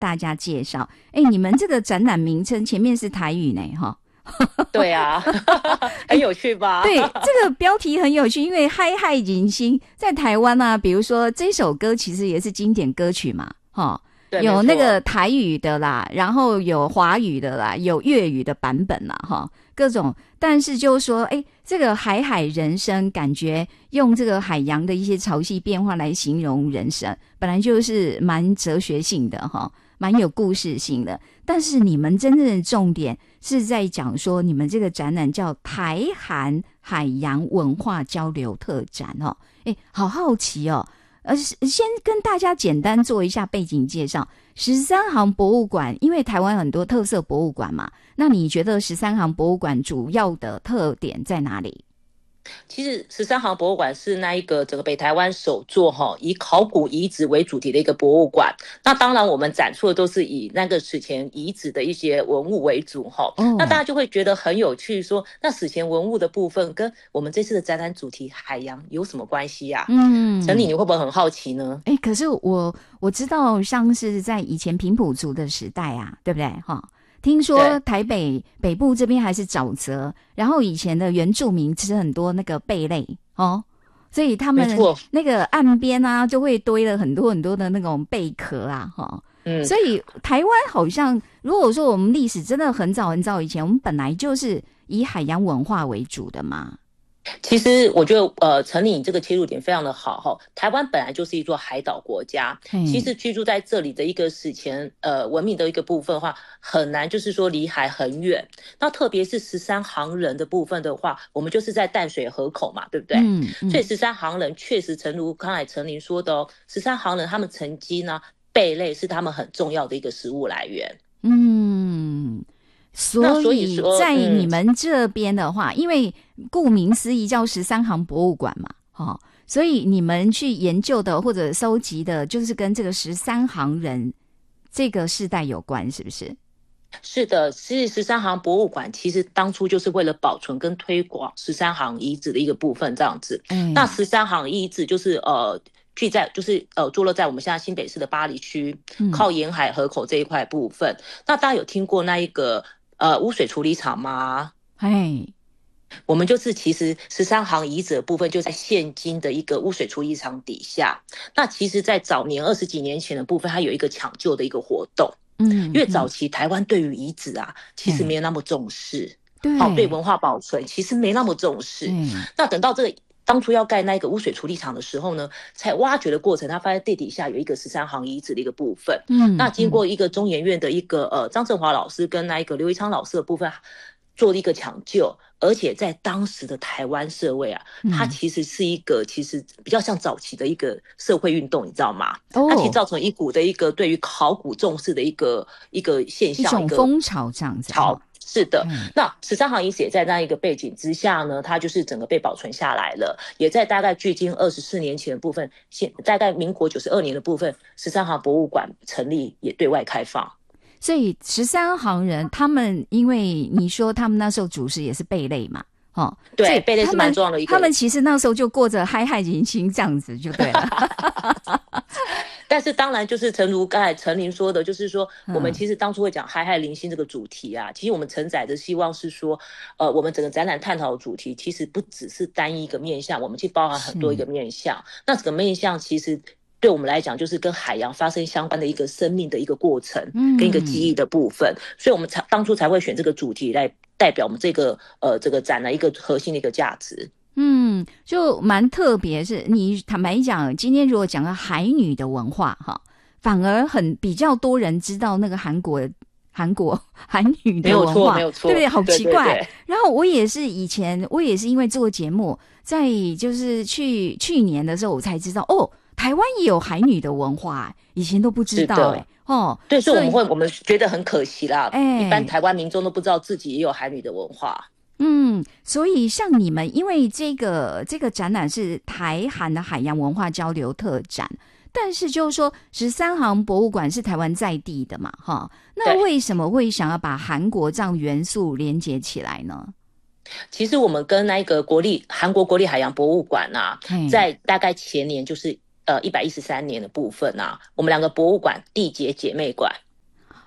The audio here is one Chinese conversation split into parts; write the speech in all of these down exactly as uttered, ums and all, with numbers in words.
大家介绍。哎，你们这个展览名称前面是台语呢，哈。 对啊，很有趣吧？ 对，这个标题很有趣，因为嗨嗨迎新在台湾啊，比如说这首歌其实也是经典歌曲嘛，哈。有那个台语的啦，然后有华语的啦，有粤语的版本啦，哈，各种。但是就是说，哎，这个海海人生，感觉用这个海洋的一些潮汐变化来形容人生，本来就是蛮哲学性的哈，蛮有故事性的。但是你们真正的重点是在讲说，你们这个展览叫台韩海洋文化交流特展哦，哎，好好奇哦。呃，先跟大家简单做一下背景介绍。十三行博物馆，因为台湾很多特色博物馆嘛，那你觉得十三行博物馆主要的特点在哪里？ 其实十三行博物馆是那一个整个北台湾首座哈以考古遗址为主题的一个博物馆。那当然我们展出的都是以那个史前遗址的一些文物为主哈、哦。那大家就会觉得很有趣，说那史前文物的部分跟我们这次的展览主题海洋有什么关系呀、啊？嗯，陈理你会不会很好奇呢？ 哎，可是我我知道像是在以前平埔族的时代啊，对不对哈？听说台北北部这边还是沼泽，然后以前的原住民吃很多那个贝类哦，所以他们那个岸边啊就会堆了很多很多的那种贝壳啊哈。嗯，所以台湾好像如果说我们历史真的很早很早以前，我们本来就是以海洋文化为主的嘛。 其实我觉得呃，陈理你这个切入点非常的好哈。台湾本来就是一座海岛国家，其实居住在这里的一个史前呃文明的一个部分的话，很难就是说离海很远。那特别是十三行人的部分的话，我们就是在淡水河口嘛，对不对？嗯嗯、所以十三行人确实诚如刚才陈理说的哦，十三行人他们曾经呢贝类是他们很重要的一个食物来源。 嗯。所以在你们这边的话、嗯、因为顾名思义叫十三行博物馆嘛、哦、所以你们去研究的或者收集的就是跟这个十三行人这个世代有关，是不是？ 是的，其实十三行博物馆其实当初就是为了保存跟推广十三行遗址的一个部分这样子、嗯、那十三行遗址就是呃聚在就是呃坐落在我们现在新北市的八里区、嗯、靠沿海河口这一块部分。那大家有听过那一个呃污水处理厂吗？ 哎， 我们就是其实十三行遗址的部分就在现今的一个污水处理厂底下。那其实在早年二十几年前的部分，它有一个抢救的一个活动。嗯，因为早期台湾对于遗址啊其实没有那么重视，对、哦，对文化保存其实没那么重视。嗯，那等到这个当初要盖那个污水处理厂的时候呢，才挖掘的过程，他发现地底下有一个十三行遗址的一个部分。嗯，那经过一个中研院的一个呃张振华老师跟那一个刘一昌老师的部分做了一个抢救，而且在当时的台湾社会啊，它其实是一个其实比较像早期的一个社会运动，你知道吗？哦、它其实造成一股的一个对于考古重视的一个一个现象， 一种风潮这样子。 潮是的，嗯、那十三行遗址也在那一个背景之下呢，它就是整个被保存下来了，也在大概距今二十四年前的部分，现大概民国九十二年的部分，十三行博物馆成立也对外开放。 所以十三行人他们因为你说他们那时候主食也是贝类嘛，哦， 对，贝类是蛮重要的一个。 他们其实那时候就过着嗨嗨人心这样子就对了。 但是当然就是诚如刚才陈琳说的，就是说我们其实当初会讲嗨嗨零星这个主题啊、嗯、其实我们承载的希望是说呃，我们整个展览探讨的主题其实不只是单一一个面向，我们去包含很多一个面向。那整个面向其实对我们来讲就是跟海洋发生相关的一个生命的一个过程跟一个记忆的部分、嗯、所以我们才当初才会选这个主题来代表我们这个呃这个展的一个核心的一个价值。 嗯，就蛮特别，是你坦白讲，今天如果讲到海女的文化哈，反而很比较多人知道那个韩国韩国韩女的文化， 没有错， 对不对？好奇怪。 对对对， 然后我也是以前，我也是因为做节目，在就是去去年的时候，我才知道哦，台湾也有海女的文化，以前都不知道哎、欸。哦， 对，所以我们会我们觉得很可惜啦。哎，一般台湾民众都不知道自己也有海女的文化。 嗯，所以像你们，因为这个这个展览是台韩的海洋文化交流特展，但是就是说十三行博物馆是台湾在地的嘛，哈，那为什么会想要把韩国这样元素连接起来呢？ 其实我们跟那个国立韩国国立海洋博物馆啊，在大概前年就是呃一百一十三年的部分啊，我们两个博物馆缔结姐妹馆。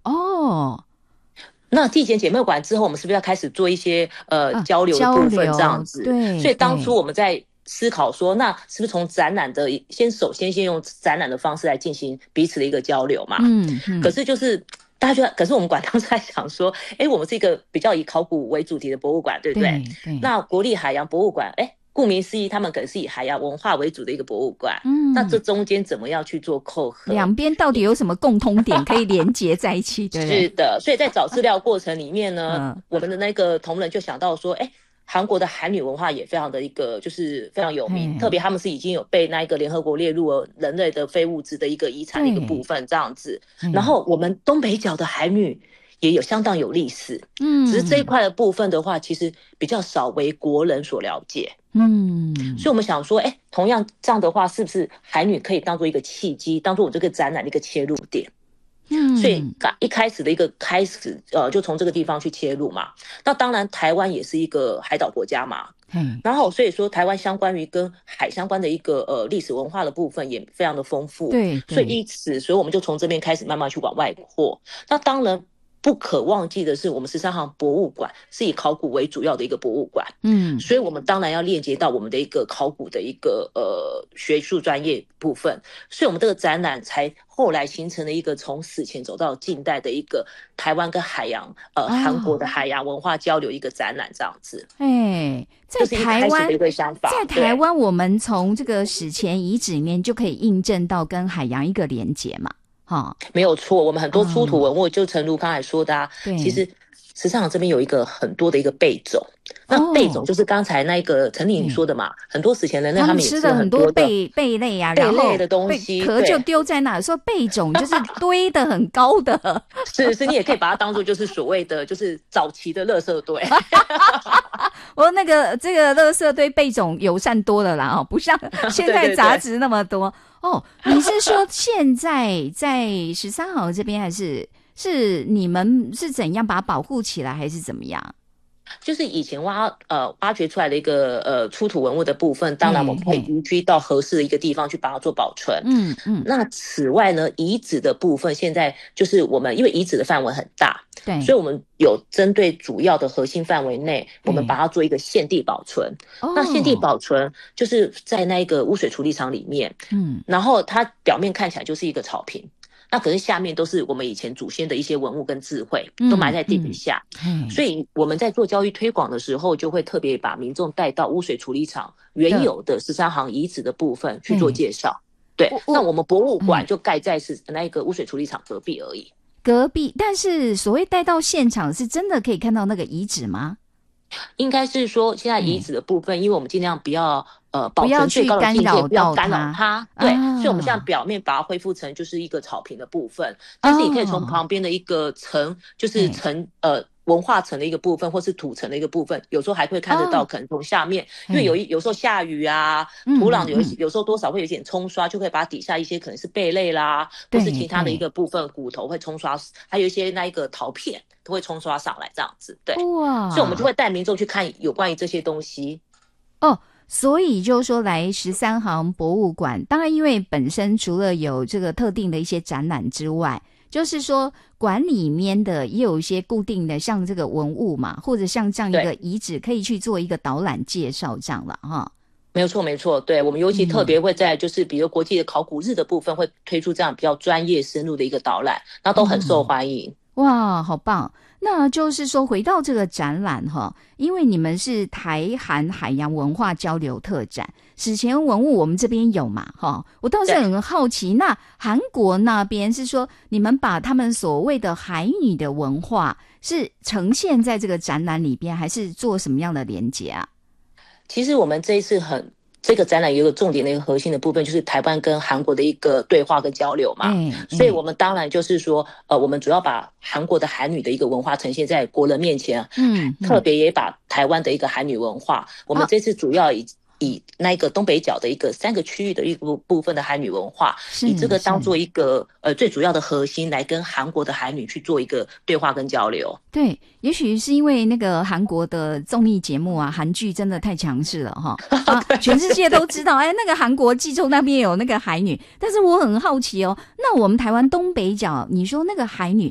哦。 那地检姐妹馆之后，我们是不是要开始做一些呃、啊、交流的部分这样子？ 对， 所以当初我们在思考说，那是不是从展览的先首先先用展览的方式来进行彼此的一个交流嘛？嗯，嗯可是就是大家觉得，可是我们馆当时在想说，哎，我们是一个比较以考古为主题的博物馆，对不对？对。对那国立海洋博物馆，哎。顾名思义，他们可能是以海洋文化为主的一个博物馆。嗯，那这中间怎么样去做扣合？ 两边到底有什么共通点可以连接在一起？对不对？ 是的，所以在找资料过程里面呢，嗯、我们的那个同仁就想到说，哎，韩国的韩女文化也非常的一个就是非常有名，特别他们是已经有被那一个联合国列入了人类的非物质的一个遗产的一个部分这样子。然后我们东北角的韩女。也有相当有历史，嗯，只是这一块的部分的话，其实比较少为国人所了解，嗯，所以我们想说，哎，同样这样的话，是不是海女可以当做一个契机，当做我这个展览的一个切入点？嗯，所以一开始的一个开始，呃，就从这个地方去切入嘛。那当然，台湾也是一个海岛国家嘛，嗯，然后所以说台湾相关于跟海相关的一个呃历史文化的部分也非常的丰富，对，所以因此，所以我们就从这边开始慢慢去往外扩。那当然。不可忘记的是，我们十三行博物馆是以考古为主要的一个博物馆，嗯，所以我们当然要链接到我们的一个考古的一个呃学术专业部分，所以我们这个展览才后来形成了一个从史前走到近代的一个台湾跟海洋呃韩、哦、国的海洋文化交流一个展览这样子。 哎，在台湾的一个想法，在台湾我们从这个史前遗址里面就可以印证到跟海洋一个连结嘛。哦、 没有错，我们很多出土文物，哦、就诚如刚才说的啊，其实十三行这边有一个很多的一个贝种，那贝种就是刚才那个陈丽你说的嘛，很多史前人类他们也吃了很多贝贝类啊， 贝类的东西， 壳就丢在那，说贝种就是堆得很高的， 是是，你也可以把它当做就是所谓的就是早期的垃圾堆。 我那个这个垃圾堆贝种友善多了啦，不像现在杂质那么多。对对对哦，你是说现在在十三行这边，还是是你们是怎样把它保护起来，还是怎么样？ 就是以前挖呃挖掘出来的一个呃出土文物的部分，当然我们会移居到合适的一个地方去把它做保存。嗯嗯。那此外呢，遗址的部分现在就是我们因为遗址的范围很大，对，所以我们有针对主要的核心范围内，我们把它做一个现地保存。哦、那现地保存就是在那个污水处理厂里面，嗯，然后它表面看起来就是一个草坪。那可是下面都是我们以前祖先的一些文物跟智慧，都埋在地底下，嗯嗯、所以我们在做教育推广的时候，就会特别把民众带到污水处理厂原有的十三行遗址的部分去做介绍。对，那我们博物馆就盖在是那个污水处理厂隔壁而已。 隔壁，但是所谓带到现场，是真的可以看到那个遗址吗？ 应该是说，现在遗址的部分，嗯、因为我们尽量不要呃保存最高的境界，不要干扰它。对，啊、所以我们现在表面把它恢复成就是一个草坪的部分，但是你可以从旁边的一个层，就是层呃文化层的一个部分，或是土层的一个部分，有时候还会看得到，可能从下面，因为有有时候下雨啊，土壤有有时候多少会有点冲刷，就可以把底下一些可能是贝类啦，或是其他的一个部分骨头会冲刷，还有一些那一个陶片。都会冲刷上来这样子，对，哇，所以我们就会带民众去看有关于这些东西。 哦，所以就是说来十三行博物馆，当然因为本身除了有这个特定的一些展览之外，就是说馆里面的也有一些固定的像这个文物嘛，或者像这样一个遗址可以去做一个导览介绍这样了哈。 没有错没错，对，我们尤其特别会在就是比如国际的考古日的部分会推出这样比较专业深入的一个导览，然后都很受欢迎。嗯哇，好棒！那就是说，回到这个展览哈，因为你们是台韩海洋文化交流特展，史前文物我们这边有嘛哈？我倒是很好奇，那韩国那边是说，你们把他们所谓的海女的文化是呈现在这个展览里边，还是做什么样的连结啊？ 其实我们这一次很。这个展览有一个重点的一个核心的部分，就是台湾跟韩国的一个对话跟交流嘛。嗯嗯、所以我们当然就是说，呃，我们主要把韩国的韩女的一个文化呈现在国人面前，嗯，嗯特别也把台湾的一个韩女文化，我们这次主要以。以那个东北角的一个三个区域的一个部分的韩女文化，以这个当做一个呃最主要的核心来跟韩国的韩女去做一个对话跟交流。 对，也许是因为那个韩国的综艺节目啊，韩剧真的太强势了哈，啊，全世界都知道，哎，那个韩国济州那边有那个海女，但是我很好奇哦，那我们台湾东北角，你说那个海女